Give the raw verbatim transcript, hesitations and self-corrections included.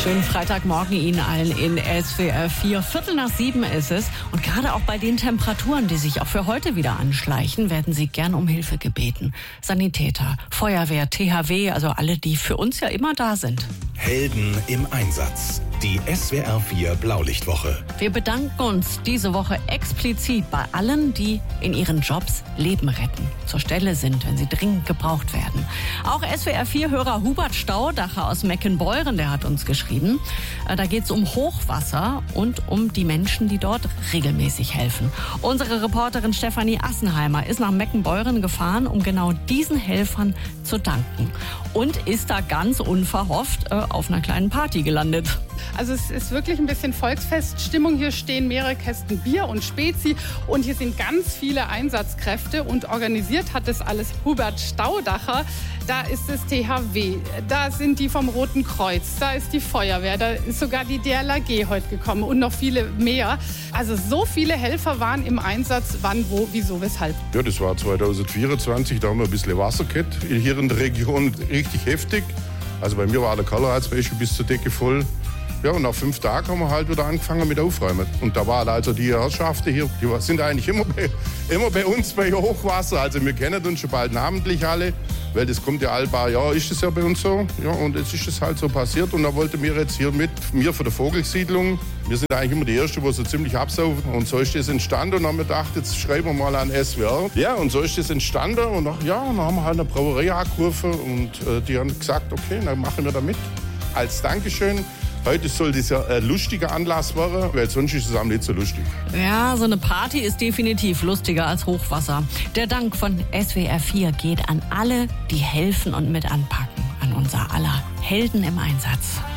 Schönen Freitagmorgen Ihnen allen in S W R vier. Viertel nach sieben ist es. Und gerade auch bei den Temperaturen, die sich auch für heute wieder anschleichen, werden Sie gern um Hilfe gebeten. Sanitäter, Feuerwehr, T H W, also alle, die für uns ja immer da sind. Helden im Einsatz. Die S W R vier Blaulichtwoche. Wir bedanken uns diese Woche explizit bei allen, die in ihren Jobs Leben retten, zur Stelle sind, wenn sie dringend gebraucht werden. Auch S W R vier-Hörer Hubert Staudacher aus Meckenbeuren, der hat uns geschrieben. Da geht es um Hochwasser und um die Menschen, die dort regelmäßig helfen. Unsere Reporterin Stefanie Assenheimer ist nach Meckenbeuren gefahren, um genau diesen Helfern zu danken. Und ist da ganz unverhofft äh, auf einer kleinen Party gelandet. Also es ist wirklich ein bisschen Volksfeststimmung. Hier stehen mehrere Kästen Bier und Spezi und hier sind ganz viele Einsatzkräfte und organisiert hat das alles Hubert Staudacher. Da ist das T H W, da sind die vom Roten Kreuz, da ist die Feuerwehr, da ist sogar die D L R G heute gekommen und noch viele mehr. Also so viele Helfer waren im Einsatz, wann, wo, wieso, weshalb. Ja, das war zweitausendvierundzwanzig, da haben wir ein bisschen Wasser gehabt, hier in der Region richtig heftig. Also bei mir war der Keller als Beispiel bis zur Decke voll. Ja, und nach fünf Tagen haben wir halt wieder angefangen mit Aufräumen. Und da waren also die Herrschaften hier, die sind eigentlich immer bei, immer bei uns bei Hochwasser. Also wir kennen uns schon bald namentlich alle, weil das kommt ja alle paar Jahre, ist das ja bei uns so. Ja, und jetzt ist es halt so passiert und da wollten wir jetzt hier mit, wir von der Vogelsiedlung, wir sind eigentlich immer die Ersten, die so ziemlich absaufen. Und so ist das entstanden und haben wir gedacht, jetzt schreiben wir mal an S W R. Ja, und so ist das entstanden und nach, ja, dann haben wir halt eine Brauerei angerufen und äh, die haben gesagt, okay, dann machen wir da mit. Als Dankeschön. Heute soll das ja ein lustiger Anlass werden, weil sonst ist es auch nicht so lustig. Ja, so eine Party ist definitiv lustiger als Hochwasser. Der Dank von S W R vier geht an alle, die helfen und mit anpacken. An unser aller Helden im Einsatz.